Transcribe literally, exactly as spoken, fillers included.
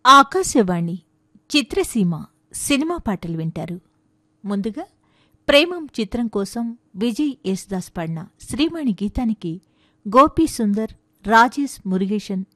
ఆకాశవాణి చిత్రసీమ cinema పాటలు వింటారు. ముందుగా ప్రేమం చిత్రం కోసం విజయ్ యేసుదాస్ పాడిన శ్రీవాణి గీతానికి గోపీ సుందర్, రాజేష్ మురుగేశన్